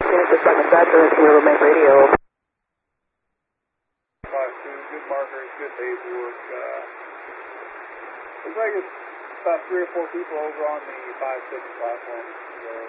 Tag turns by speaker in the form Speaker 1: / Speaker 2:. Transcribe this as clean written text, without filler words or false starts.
Speaker 1: Genesis 7 Dodger, Kilo Make Radio.
Speaker 2: 5-2, good markers, good day's work. Looks like it's about 3 or 4 people over on the 5-6 platform. So